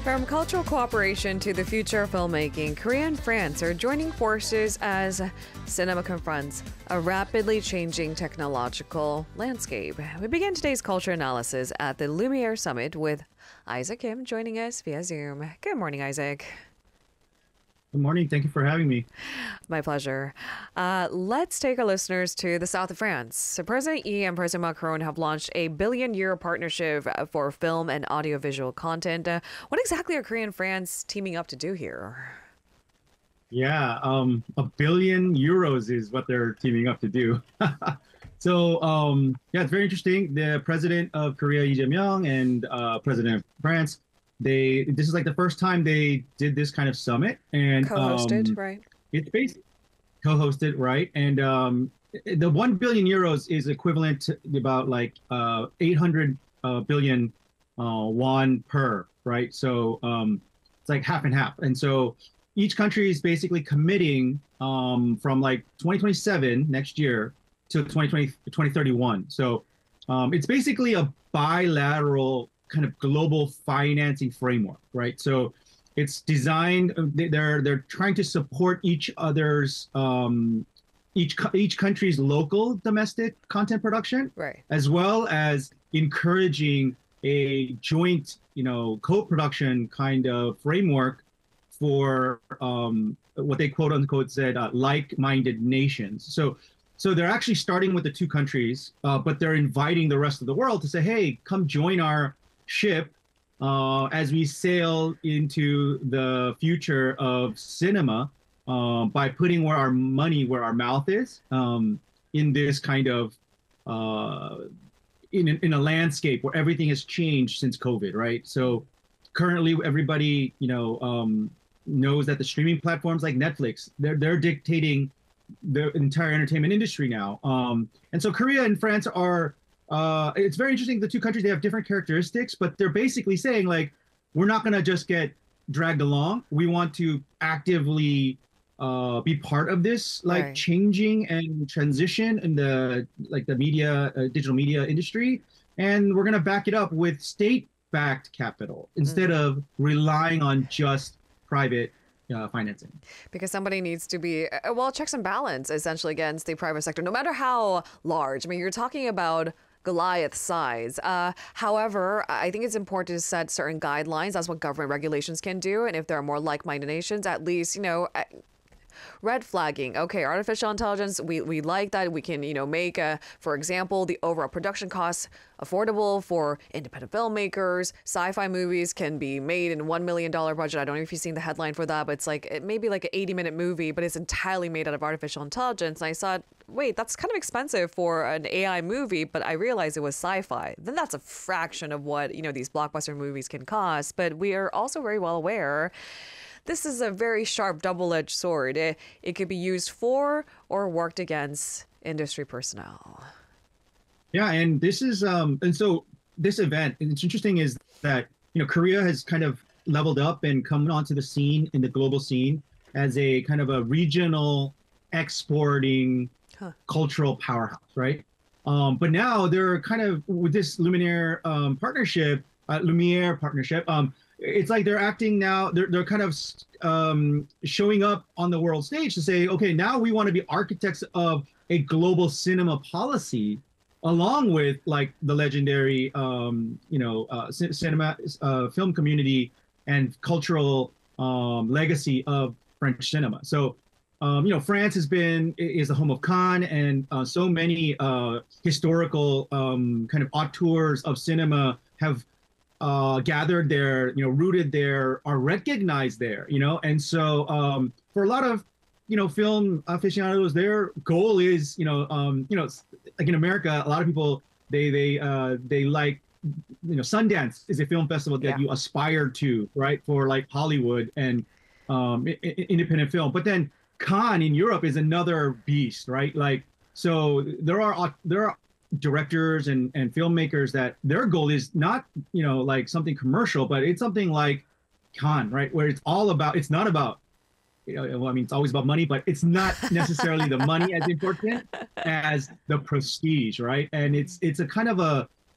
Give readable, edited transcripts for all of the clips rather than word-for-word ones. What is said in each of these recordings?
From cultural cooperation to the future of filmmaking, Korea and France are joining forces as cinema confronts a rapidly changing technological landscape. We begin today's culture analysis at the Lumiere Summit with Isaac Kim joining us via Zoom. Good morning, Isaac. Good morning. Thank you for having me. My pleasure. Let's take our listeners to the south of France. So President Yi and President Macron have launched a €1 billion partnership for film and audiovisual content. What exactly are Korea and France teaming up to do here? Yeah, €1 billion is what they're teaming up to do. Yeah, it's very interesting. The president of Korea, Lee Jae-myung, and president of France, this is like the first time they did this kind of summit, and Co-hosted, right? It's basically co-hosted, right? And the €1 billion is equivalent to about like 800 billion won per, right? So it's like half and half. And so each country is basically committing from like 2027 next year to 2031. So it's basically a bilateral kind of global financing framework, right? So it's designed. They're trying to support each other's each country's local domestic content production, Right. as well as encouraging a joint, co-production kind of framework for what they quote unquote said like-minded nations. So they're actually starting with the two countries, but they're inviting the rest of the world to say, hey, come join our ship as we sail into the future of cinema by putting where our money, where our mouth is, in this kind of in a landscape where everything has changed since COVID, right? So currently, everybody knows that the streaming platforms like Netflix, they're dictating the entire entertainment industry now. And so Korea and France are. It's very interesting. The two countries, they have different characteristics, but they're basically saying like, we're not going to just get dragged along. We want to actively be part of this like Right. changing and transition in the media, digital media industry. And we're going to back it up with state-backed capital instead of relying on just private financing. Because somebody needs to be, checks and balance essentially against the private sector, no matter how large. I mean, you're talking about Goliath size. However, I think it's important to set certain guidelines. That's what government regulations can do. And if there are more like-minded nations, at least, red flagging. Okay, artificial intelligence, we like that. We can, make, for example, the overall production costs affordable for independent filmmakers. Sci-fi movies can be made in $1 million budget. I don't know if you've seen the headline for that, but it's like, it may be like an 80-minute movie, but it's entirely made out of artificial intelligence. And I thought, wait, that's kind of expensive for an AI movie, but I realized it was sci-fi. Then that's a fraction of what, these blockbuster movies can cost. But we are also very well aware this is a very sharp double-edged sword. It could be used for or worked against industry personnel. Yeah, and this is and so this event, and it's interesting is that Korea has kind of leveled up and come onto the scene in the global scene as a kind of a regional exporting cultural powerhouse, right? But now they're kind of with this Lumiere partnership, it's like they're acting now. They're kind of showing up on the world stage to say, okay, now we want to be architects of a global cinema policy, along with like the legendary, cinema, film community and cultural legacy of French cinema. So, France is the home of Cannes, and so many historical kind of auteurs of cinema have gathered there, rooted there, are recognized there, and so for a lot of film aficionados, their goal is like in America, a lot of people they like Sundance is a film festival that you aspire to, right, for like Hollywood and independent film, but then Cannes in Europe is another beast, right? Like, so there are directors and filmmakers that their goal is not like something commercial, but it's something like Cannes, right, where it's not about it's always about money, but it's not necessarily the money as important as the prestige, right? And it's a kind of a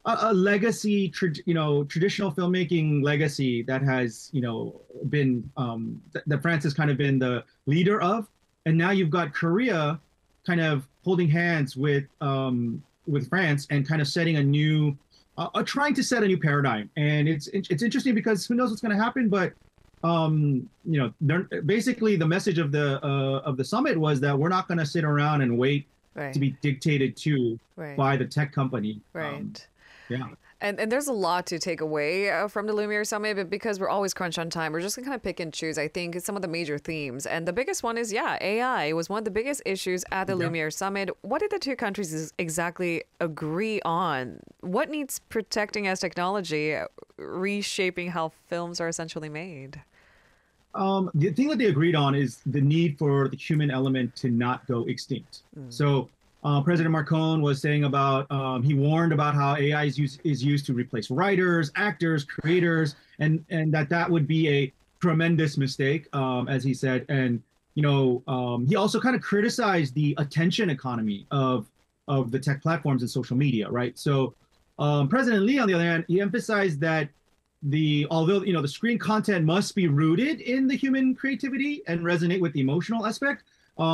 a legacy, traditional filmmaking legacy that has, been that France has kind of been the leader of, and now you've got Korea, kind of holding hands with France and kind of setting a new, trying to set a new paradigm. And it's interesting because who knows what's going to happen, but they're basically the message of the summit was that we're not going to sit around and wait Right. to be dictated to Right. by the tech company. Right. Yeah. And there's a lot to take away from the Lumiere Summit, but because we're always crunched on time, we're just gonna kind of pick and choose. I think some of the major themes, and the biggest one is AI was one of the biggest issues at the Yeah. Lumiere Summit. What did the two countries exactly agree on? What needs protecting as technology, reshaping how films are essentially made? The thing that they agreed on is the need for the human element to not go extinct. So President Macron was saying about he warned about how AI is used to replace writers, actors, creators, and that would be a tremendous mistake, as he said. And he also kind of criticized the attention economy of the tech platforms and social media, right? So President Lee, on the other hand, he emphasized that although the screen content must be rooted in the human creativity and resonate with the emotional aspect,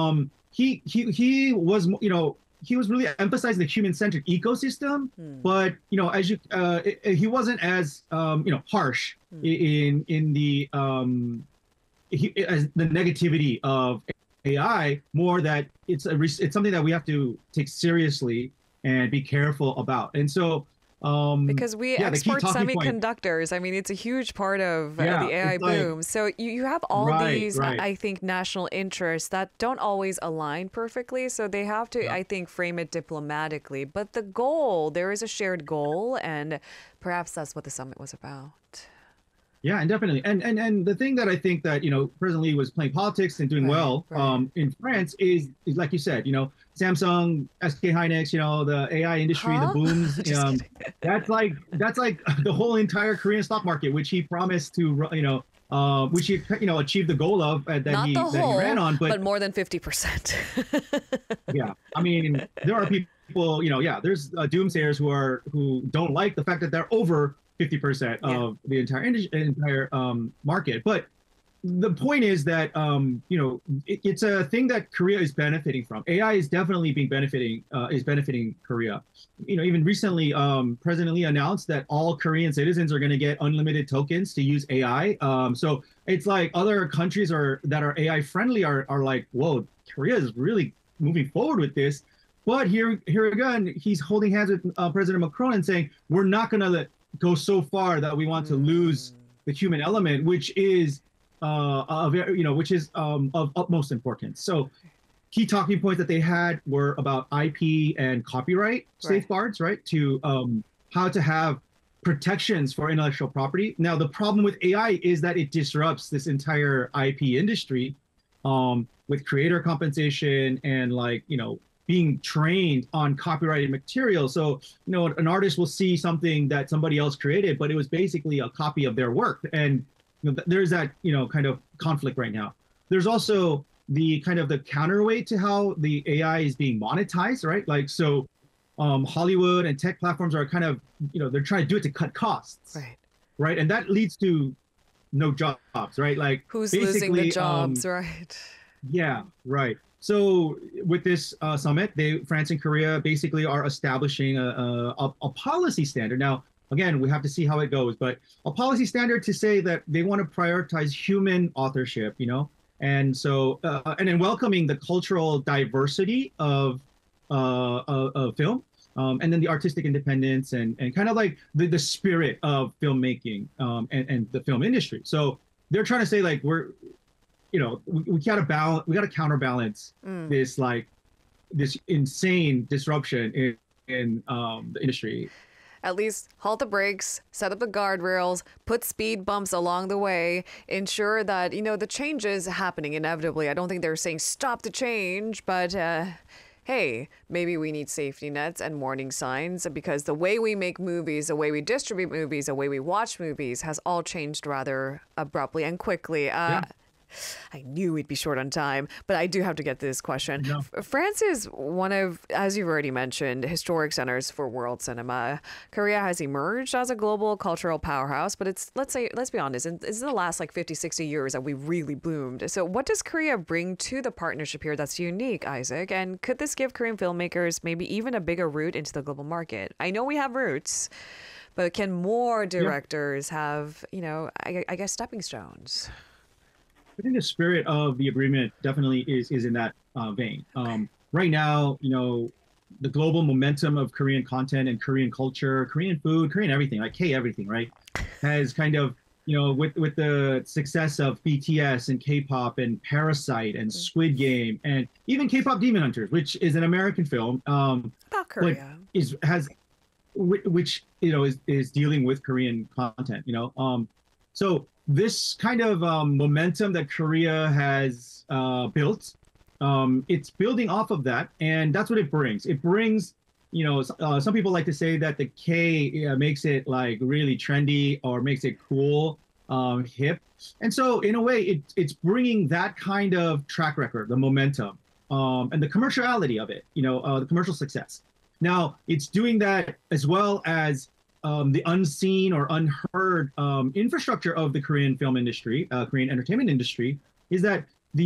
he was he was really emphasizing the human-centered ecosystem, but as he wasn't as harsh in the as the negativity of AI, more that it's something that we have to take seriously and be careful about. And so Because we yeah, the key export talking point. semiconductors. I mean, it's a huge part of Yeah, the AI it's like boom. So you have all right, these, right. I think, national interests that don't always align perfectly. So they have to, Yeah. I think, frame it diplomatically. But the goal, there is a shared goal, and perhaps that's what the summit was about. Yeah, and definitely. And the thing that I think that, President Lee was playing politics and doing Right, well right. in France is like you said, Samsung, SK Hynix, the AI industry, the Huh? booms, Just kidding. that's like the whole entire Korean stock market, which he promised to, which he, achieved the goal of Not the that he ran whole, on. but But more than 50%. yeah, I mean, there are people, yeah, there's doomsayers who don't like the fact that they're over 50% Yeah. of the entire market. But the point is that it's a thing that Korea is benefiting from. AI is definitely benefiting Korea. Even recently, President Lee announced that all Korean citizens are going to get unlimited tokens to use AI. So it's like other countries that are AI friendly are like, whoa, Korea is really moving forward with this. But here again, he's holding hands with President Macron and saying, we're not going to go so far that we want to lose the human element, which is of utmost importance. So key talking points that they had were about IP and copyright safeguards, right? To how to have protections for intellectual property. Now, the problem with AI is that it disrupts this entire IP industry with creator compensation and being trained on copyrighted material. So, an artist will see something that somebody else created, but it was basically a copy of their work. And there's that, kind of conflict right now. There's also the kind of the counterweight to how the AI is being monetized, right? Hollywood and tech platforms are kind of, they're trying to do it to cut costs, Right. right? And that leads to no jobs, right? Like Who's losing the basically, jobs, right? yeah, right. So with this summit, France and Korea basically are establishing a policy standard. Now, again, we have to see how it goes, but a policy standard to say that they want to prioritize human authorship, and so and then welcoming the cultural diversity of film, and then the artistic independence and kind of like the spirit of filmmaking and the film industry. So they're trying to say like we gotta balance, we gotta counterbalance this insane disruption in the industry. At least halt the brakes, set up the guardrails, put speed bumps along the way, ensure that, the change is happening inevitably. I don't think they're saying stop the change, but hey, maybe we need safety nets and warning signs because the way we make movies, the way we distribute movies, the way we watch movies has all changed rather abruptly and quickly. Yeah. I knew we'd be short on time, but I do have to get this question. No. France is one of, as you've already mentioned, historic centers for world cinema. Korea has emerged as a global cultural powerhouse, but let's be honest, it's in the last like 50, 60 years that we really bloomed. So what does Korea bring to the partnership here that's unique, Isaac? And could this give Korean filmmakers maybe even a bigger route into the global market? I know we have roots, but can more directors have, I guess, stepping stones? I think the spirit of the agreement definitely is in that vein. Right now, the global momentum of Korean content and Korean culture, Korean food, Korean everything, like K-everything, right, has kind of, with the success of BTS and K-pop and Parasite and Squid Game and even K-pop Demon Hunters, which is an American film, about Korea, which is dealing with Korean content. So this kind of momentum that Korea has built, it's building off of that, and that's what it brings. It brings, some people like to say that the K makes it like really trendy or makes it cool, hip, and so in a way, it's bringing that kind of track record, the momentum, and the commerciality of it, the commercial success. Now it's doing that as well as the unseen or unheard infrastructure of the Korean film industry, Korean entertainment industry, is that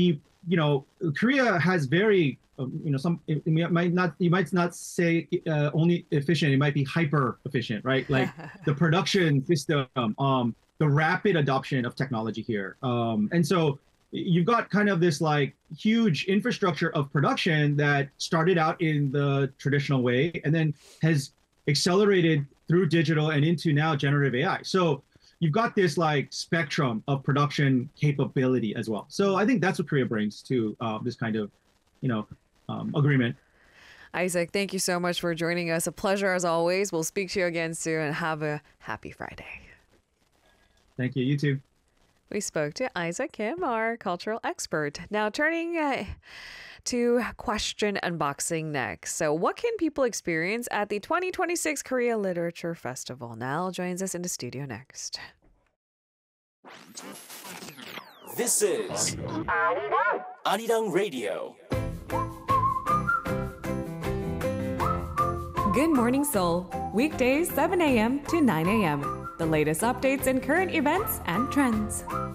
Korea has very, you might not say only efficient, it might be hyper efficient, right? Like the production system, the rapid adoption of technology here. And so you've got kind of this like huge infrastructure of production that started out in the traditional way and then has accelerated through digital and into now generative AI. So you've got this like spectrum of production capability as well. So I think that's what Korea brings to this kind of, agreement. Isaac, thank you so much for joining us. A pleasure as always. We'll speak to you again soon and have a happy Friday. Thank you. You too. We spoke to Isaac Kim, our cultural expert. Now turning to question unboxing next. So what can people experience at the 2026 Korea Literature Festival? Nal joins us in the studio next. This is Arirang Radio. Good Morning Seoul, weekdays 7 a.m. to 9 a.m. The latest updates and current events and trends.